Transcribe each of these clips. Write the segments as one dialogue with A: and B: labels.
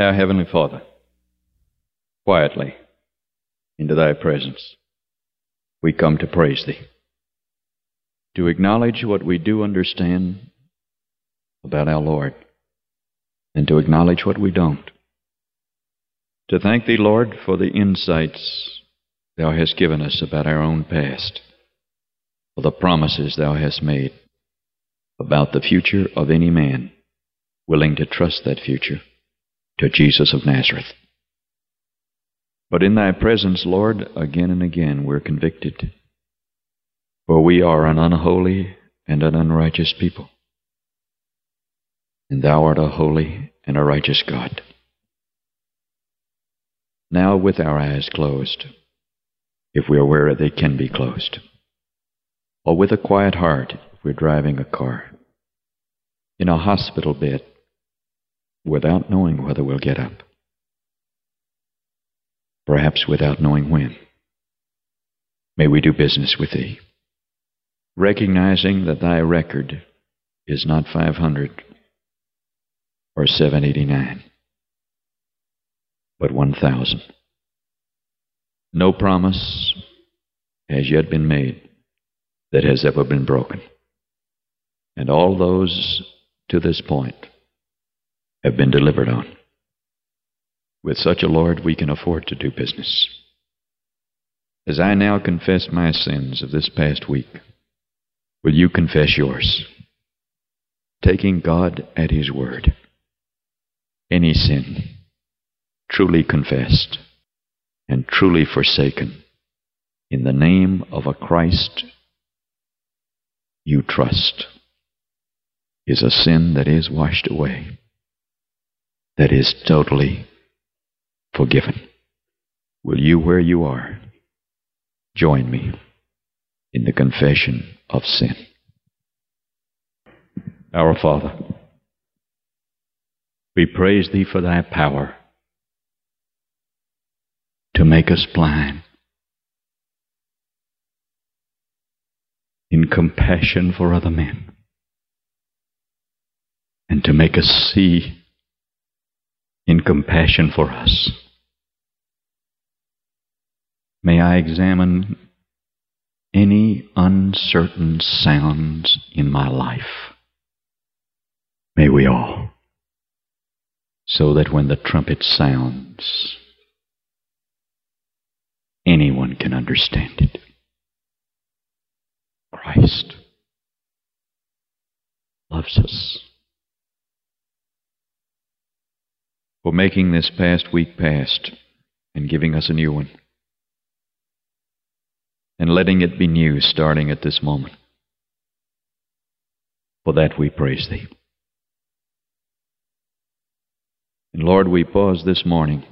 A: Our Heavenly Father, quietly into Thy presence, we come to praise Thee, to acknowledge what we do understand about our Lord, and to acknowledge what we don't. To thank Thee, Lord, for the insights Thou hast given us about our own past, for the promises Thou hast made about the future of any man willing to trust that future to Jesus of Nazareth. But in Thy presence, Lord, again and again we're convicted, for we are an unholy and an unrighteous people, and Thou art a holy and a righteous God. Now, with our eyes closed, if we're aware they can be closed, or with a quiet heart if we're driving a car, in a hospital bed, without knowing whether we'll get up, perhaps without knowing when, may we do business with Thee, recognizing that Thy record is not 500 or 789, but 1,000. No promise has yet been made that has ever been broken, and all those to this point have been delivered on. With such a Lord, we can afford to do business. As I now confess my sins of this past week, will you confess yours, taking God at His word? Any sin truly confessed and truly forsaken in the name of a Christ you trust is a sin that is washed away, that is totally forgiven. Will you, where you are, join me in the confession of sin? Our Father, we praise Thee for Thy power to make us blind in compassion for other men, and to make us see in compassion for us. May I examine any uncertain sounds in my life. May we all, so that when the trumpet sounds, anyone can understand it. Christ loves us. For making this past week past and giving us a new one, and letting it be new starting at this moment. For that we praise Thee. And Lord, we pause this morning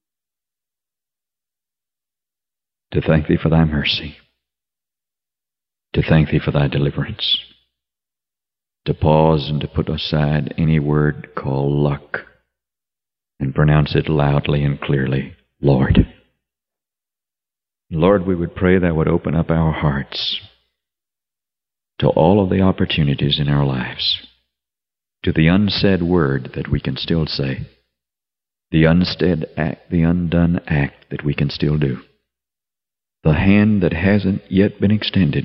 A: to thank Thee for Thy mercy, to thank Thee for Thy deliverance, to pause and to put aside any word called luck and pronounce it loudly and clearly, Lord. Lord, we would pray Thou would open up our hearts to all of the opportunities in our lives, to the unsaid word that we can still say, the unsaid act, the undone act that we can still do, the hand that hasn't yet been extended